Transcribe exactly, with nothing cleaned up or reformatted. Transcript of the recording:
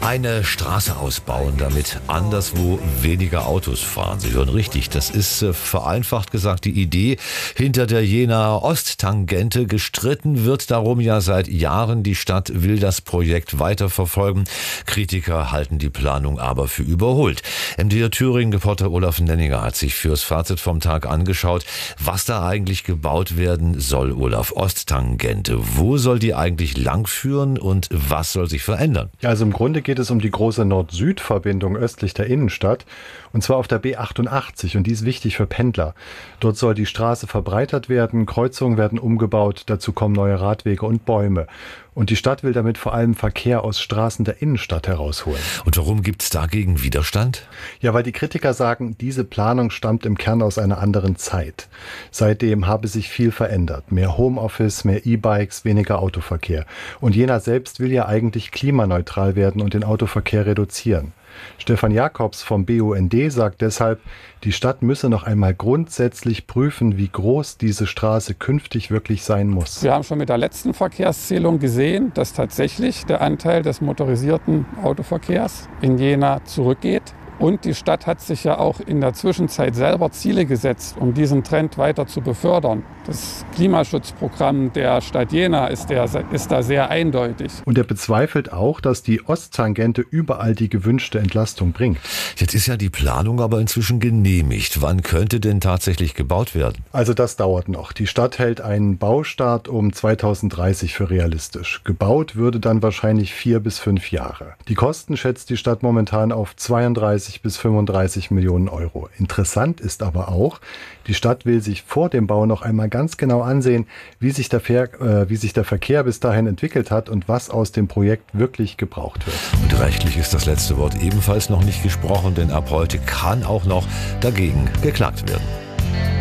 Eine Straße ausbauen, damit anderswo weniger Autos fahren. Sie hören richtig, das ist äh, vereinfacht gesagt die Idee hinter der Jenaer Osttangente. Gestritten wird darum ja seit Jahren. Die Stadt will das Projekt weiterverfolgen. Kritiker halten die Planung aber für überholt. M D R Thüringen-Reporter Olaf Nenninger hat sich fürs Fazit vom Tag angeschaut, was da eigentlich gebaut werden soll. Olaf, Osttangente, wo soll die eigentlich langführen und was soll sich verändern? Ja, also im Grunde geht es um die große Nord-Süd-Verbindung östlich der Innenstadt, und zwar auf der B achtundachtzig, und die ist wichtig für Pendler. Dort soll die Straße verbreitert werden, Kreuzungen werden umgebaut, dazu kommen neue Radwege und Bäume. Und die Stadt will damit vor allem Verkehr aus Straßen der Innenstadt herausholen. Und warum gibt es dagegen Widerstand? Ja, weil die Kritiker sagen, diese Planung stammt im Kern aus einer anderen Zeit. Seitdem habe sich viel verändert. Mehr Homeoffice, mehr E-Bikes, weniger Autoverkehr. Und Jena selbst will ja eigentlich klimaneutral werden und den Autoverkehr reduzieren. Stefan Jakobs vom B U N D sagt deshalb, die Stadt müsse noch einmal grundsätzlich prüfen, wie groß diese Straße künftig wirklich sein muss. Wir haben schon mit der letzten Verkehrszählung gesehen, dass tatsächlich der Anteil des motorisierten Autoverkehrs in Jena zurückgeht. Und die Stadt hat sich ja auch in der Zwischenzeit selber Ziele gesetzt, um diesen Trend weiter zu befördern. Das Klimaschutzprogramm der Stadt Jena ist, der, ist da sehr eindeutig. Und er bezweifelt auch, dass die Osttangente überall die gewünschte Entlastung bringt. Jetzt ist ja die Planung aber inzwischen genehmigt. Wann könnte denn tatsächlich gebaut werden? Also das dauert noch. Die Stadt hält einen Baustart um zweitausenddreißig für realistisch. Gebaut würde dann wahrscheinlich vier bis fünf Jahre. Die Kosten schätzt die Stadt momentan auf zweiunddreißig bis fünfunddreißig Millionen Euro. Interessant ist aber auch, die Stadt will sich vor dem Bau noch einmal ganz genau ansehen, wie sich der, Ver- äh, wie sich der Verkehr bis dahin entwickelt hat und was aus dem Projekt wirklich gebraucht wird. Und rechtlich ist das letzte Wort ebenfalls noch nicht gesprochen, denn ab heute kann auch noch dagegen geklagt werden.